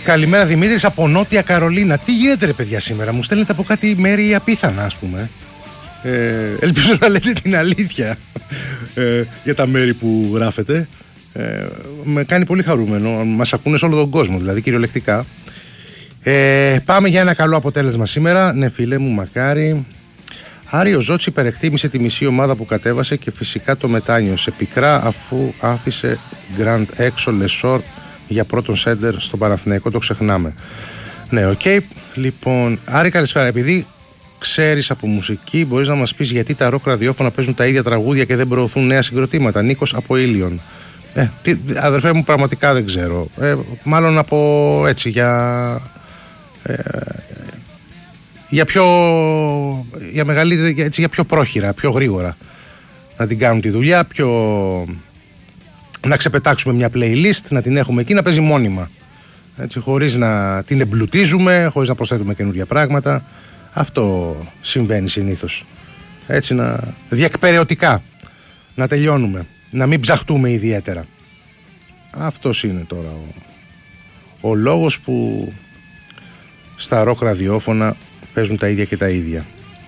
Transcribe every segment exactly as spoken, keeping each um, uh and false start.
Καλημέρα Δημήτρης από Νότια Καρολίνα. Τι γίνεται ρε παιδιά σήμερα, μου στέλνετε από κάτι μέρη απίθανα ας πούμε. ε, Ελπίζω να λέτε την αλήθεια ε, για τα μέρη που γράφετε. ε, Με κάνει πολύ χαρούμενο, μας ακούνε σε όλο τον κόσμο δηλαδή κυριολεκτικά. ε, Πάμε για ένα καλό αποτέλεσμα σήμερα. Ναι φίλε μου, μακάρι. Άρη ο Ζώτς υπερεκτίμησε τη μισή ομάδα που κατέβασε και φυσικά το μετάνιωσε πικρά αφού άφησε Grand έξω Λεσόρ για πρώτον σέντερ στο Παναθηναϊκό, το ξεχνάμε. Ναι, οκ. Okay. Λοιπόν, Άρη καλησπέρα. Επειδή ξέρεις από μουσική, μπορείς να μας πεις γιατί τα ροκ ραδιόφωνα παίζουν τα ίδια τραγούδια και δεν προωθούν νέα συγκροτήματα. Νίκος από Ήλιον. Ε, τι, αδερφέ μου, πραγματικά δεν ξέρω. Ε, μάλλον από έτσι για... Ε, για πιο... για μεγαλύτερη, έτσι, για πιο πρόχειρα, πιο γρήγορα. Να την κάνουν τη δουλειά, πιο... να ξεπετάξουμε μια playlist, να την έχουμε εκεί, να παίζει μόνιμα. Έτσι, χωρίς να την εμπλουτίζουμε, χωρίς να προσθέτουμε καινούργια πράγματα. Αυτό συμβαίνει συνήθως. Έτσι, να διεκπεραιωτικά να τελειώνουμε, να μην ψαχτούμε ιδιαίτερα. Αυτός είναι τώρα ο, ο λόγος που στα ροκ ραδιόφωνα παίζουν τα ίδια και τα ίδια.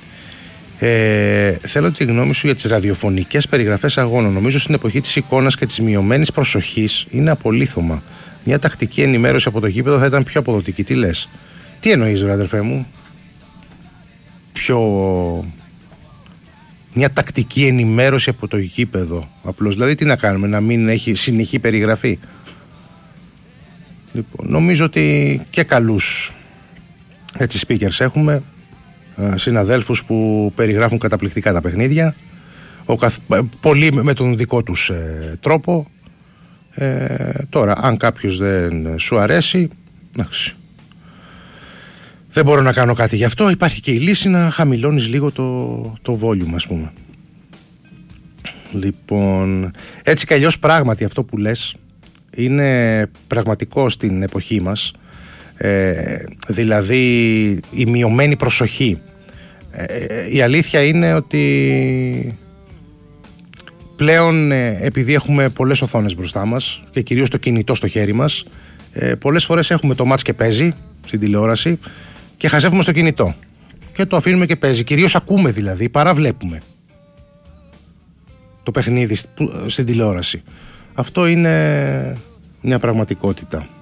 Ε, θέλω τη γνώμη σου για τις ραδιοφωνικές περιγραφές αγώνων. Νομίζω στην εποχή της εικόνας και της μειωμένης προσοχής είναι απολύθωμα. Μια τακτική ενημέρωση από το γήπεδο θα ήταν πιο αποδοτική. Τι λες? Τι εννοείς ρε αδερφέ μου? Πιο... μια τακτική ενημέρωση από το γήπεδο. Απλώς δηλαδή τι να κάνουμε, να μην έχει συνεχή περιγραφή? Λοιπόν, νομίζω ότι και καλούς έτσι speakers έχουμε, συναδέλφους που περιγράφουν καταπληκτικά τα παιχνίδια, ο καθ... πολλοί με τον δικό τους ε, τρόπο. ε, τώρα αν κάποιος δεν σου αρέσει, εντάξει, δεν μπορώ να κάνω κάτι γι' αυτό. Υπάρχει και η λύση να χαμηλώνεις λίγο το, το volume ας πούμε. Λοιπόν, έτσι κι αλλιώς πράγματι αυτό που λες είναι πραγματικό στην εποχή μας. Ε, δηλαδή η μειωμένη προσοχή. Ε, η αλήθεια είναι ότι πλέον ε, επειδή έχουμε πολλές οθόνες μπροστά μας και κυρίως το κινητό στο χέρι μας, ε, πολλές φορές έχουμε το μάτς και παίζει στην τηλεόραση και χαζεύουμε στο κινητό και το αφήνουμε και παίζει. Κυρίως ακούμε δηλαδή, παρά βλέπουμε το παιχνίδι στην τηλεόραση. Αυτό είναι μια πραγματικότητα.